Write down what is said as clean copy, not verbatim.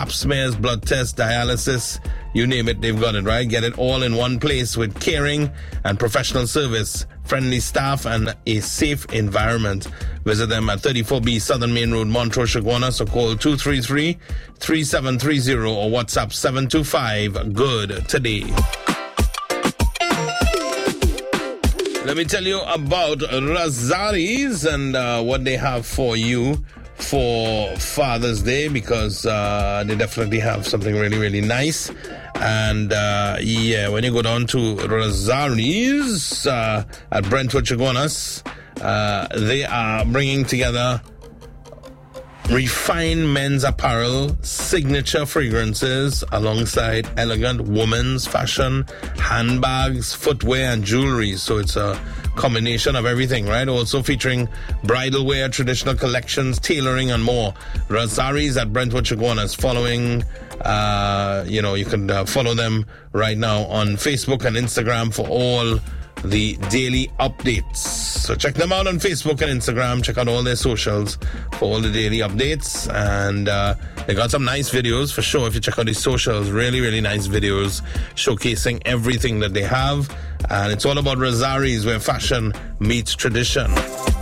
pap smears, blood tests, dialysis, you name it, they've got it, right? Get it all in one place with caring and professional service, friendly staff, and a safe environment. Visit them at 34B Southern Main Road, Montrose, Chaguanas, so call 233-3730 or WhatsApp 725-GOOD today. Let me tell you about Razali's and what they have for you for Father's Day, because they definitely have something really, really nice. And when you go down to Razali's at Brentwood, Chaguanas, they are bringing together refined men's apparel, signature fragrances, alongside elegant women's fashion, handbags, footwear, and jewelry. So it's a combination of everything, right? Also featuring bridal wear, traditional collections, tailoring, and more. Razali's at Brentwood, Chaguanas. Following, you can follow them right now on Facebook and Instagram for all the daily updates. So check them out on Facebook and Instagram. Check out all their socials for all the daily updates. And they got some nice videos for sure. If you check out these socials, really, really nice videos showcasing everything that they have. And it's all about Razali's, where fashion meets tradition.